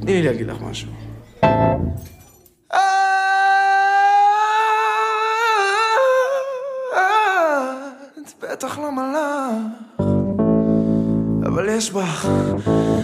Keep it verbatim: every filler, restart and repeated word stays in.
תני לי להגיד לך משהו. את בטח לא מלאך, אבל יש בך